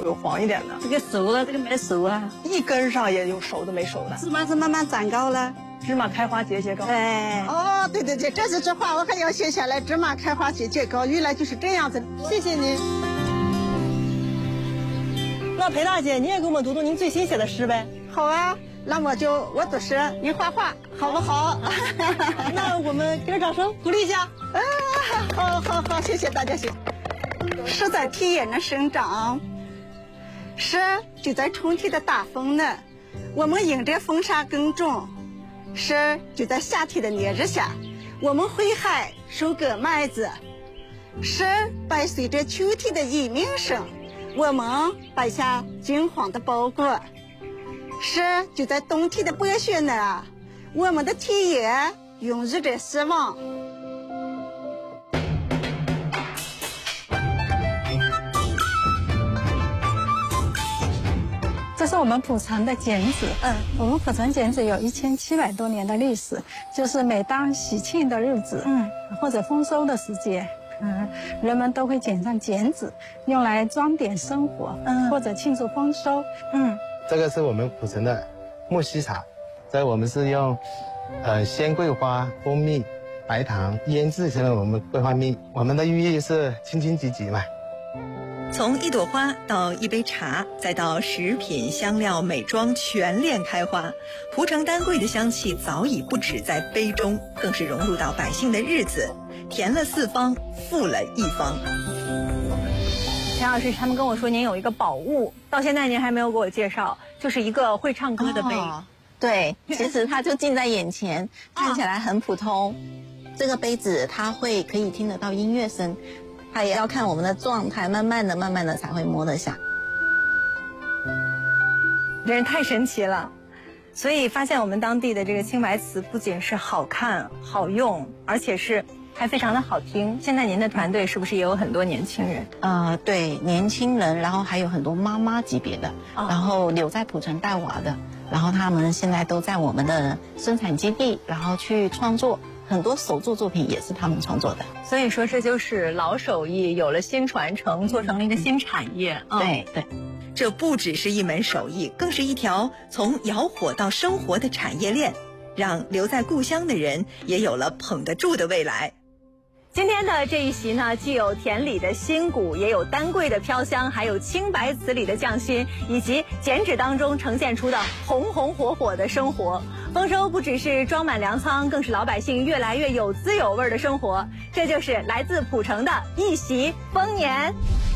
有黄一点的。 这个熟了，这个没熟啊。 一根上也有熟的没熟的。 芝麻是慢慢长高了， 芝麻开花节节高。 对。 哦，对对对，这是这话我还要写下来。芝麻开花节节高，原来就是这样子。谢谢您。 那裴大姐，你也给我们读读您最新写的诗呗？ 好啊，那我读诗，您画画，好不好？ 那我们给点掌声，鼓励一下。 好，谢谢大家，谢谢。诗在田野呢生长，诗就在春天的大风呢。我们迎着风沙耕种，诗就在夏天的烈日下，我们挥海收割麦子。诗伴随着秋天的蝉鸣声，我们摆下金黄的包裹。诗就在冬天的剥削呢，我们的田野孕育着希望。 这是我们蒲城的剪纸，我们蒲城剪纸有1700多年的历史，就是每当喜庆的日子，或者丰收的时节，人们都会剪上剪纸，用来装点生活，或者庆祝丰收。 这个是我们蒲城的木樨茶，这我们是用鲜桂花、蜂蜜、白糖腌制成了我们桂花蜜，我们的寓意是清清吉吉嘛。 从一朵花到一杯茶，再到食品、香料、美妆全链开花，蒲城丹桂的香气早已不止在杯中，更是融入到百姓的日子，甜了四方，富了一方。 田老师，他们跟我说您有一个宝物，到现在您还没有给我介绍，就是一个会唱歌的杯。 对，其实它就近在眼前，看起来很普通。这个杯子它可以听得到音乐声。它也要看我们的状态，慢慢的才会摸得下。 真是太神奇了，所以发现我们当地的这个青白瓷不仅是好看好用，而且还非常的好听。现在您的团队是不是也有很多年轻人？ 对，年轻人，然后还有很多妈妈级别的，然后留在蒲城带娃的，然后他们现在都在我们的生产基地，然后去创作。很多手作作品也是他们创作的， 所以说这就是老手艺有了新传承，做成了一个新产业。 对， 这不只是一门手艺，更是一条从窑火到生活的产业链，让留在故乡的人也有了捧得住的未来。 今天的这一席呢，既有田里的新谷，也有丹桂的飘香，还有青白瓷里的匠心，以及剪纸当中呈现出的红红火火的生活。丰收不只是装满粮仓，更是老百姓越来越有滋有味的生活。这就是来自蒲城的一席丰年。